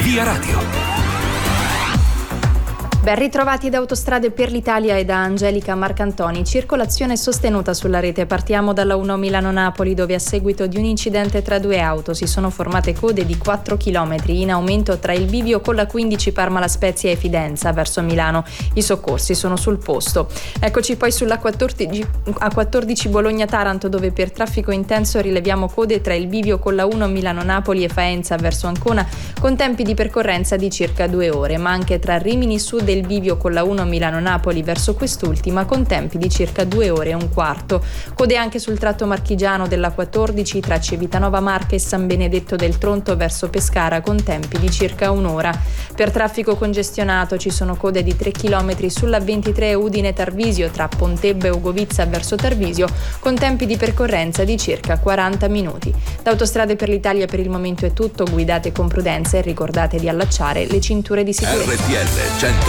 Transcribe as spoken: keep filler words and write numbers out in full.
Via Radio. Ben ritrovati da Autostrade per l'Italia e da Angelica Marcantoni. Circolazione sostenuta sulla rete. Partiamo dalla uno Milano-Napoli, dove a seguito di un incidente tra due auto si sono formate code di quattro chilometri in aumento tra il bivio con la quindici Parma La Spezia e Fidenza verso Milano. I soccorsi sono sul posto. Eccoci poi sulla quattordici, A quattordici Bologna-Taranto, dove per traffico intenso rileviamo code tra il bivio con la uno Milano-Napoli e Faenza verso Ancona, con tempi di percorrenza di circa due ore, ma anche tra Rimini Sud del bivio con la uno Milano-Napoli verso quest'ultima con tempi di circa due ore e un quarto. Code anche sul tratto marchigiano della quattordici tra Civitanova Marche e San Benedetto del Tronto verso Pescara con tempi di circa un'ora. Per traffico congestionato ci sono code di tre chilometri sulla ventitré Udine-Tarvisio tra Pontebbe e Ugovizza verso Tarvisio con tempi di percorrenza di circa quaranta minuti. Da Autostrade per l'Italia per il momento è tutto, guidate con prudenza e ricordate di allacciare le cinture di sicurezza. R T L